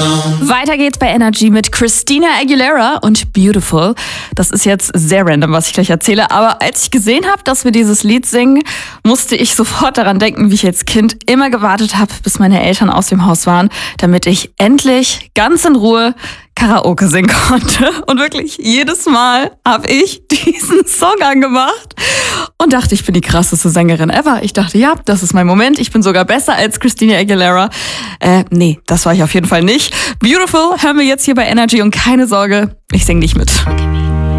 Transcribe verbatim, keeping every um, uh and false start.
Weiter geht's bei Energy mit Christina Aguilera und Beautiful. Das ist jetzt sehr random, was ich gleich erzähle, aber als ich gesehen habe, dass wir dieses Lied singen, musste ich sofort daran denken, wie ich als Kind immer gewartet habe, bis meine Eltern aus dem Haus waren, damit ich endlich ganz in Ruhe Karaoke singen konnte. Und wirklich jedes Mal habe ich diesen Song angemacht und dachte, ich bin die krasseste Sängerin ever. Ich dachte, ja, das ist mein Moment. Ich bin sogar besser als Christina Aguilera. Äh, nee, das war ich auf jeden Fall nicht. Beautiful hören wir jetzt hier bei Energy und keine Sorge, ich singe nicht mit.